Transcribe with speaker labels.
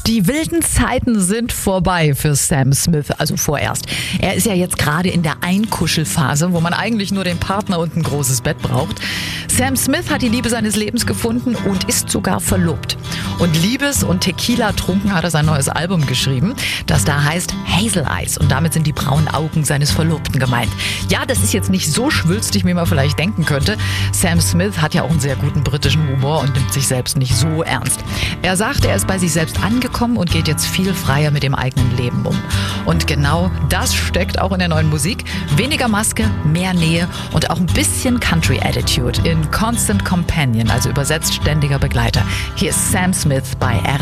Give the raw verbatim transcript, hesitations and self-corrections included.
Speaker 1: Die wilden Zeiten sind vorbei für Sam Smith, also vorerst. Er ist ja jetzt gerade in der Einkuschelphase, wo man eigentlich nur den Partner und ein großes Bett braucht. Sam Smith hat die Liebe seines Lebens gefunden und ist sogar verlobt. Und Liebes- und Tequila trunken hat er sein neues Album geschrieben, das da heißt Hazel Eyes. Und damit sind die braunen Augen seines Verlobten gemeint. Ja, das ist jetzt nicht so schwülstig, wie man vielleicht denken könnte. Sam Smith hat ja auch einen sehr guten britischen Humor und nimmt sich selbst nicht so ernst. Er sagt, er ist bei sich selbst angekommen und geht jetzt viel freier mit dem eigenen Leben um. Und genau das steckt auch in der neuen Musik. Weniger Maske, mehr Nähe und auch ein bisschen Country Attitude in Constant Companion, also übersetzt ständiger Begleiter. Hier ist Sam Smith bei R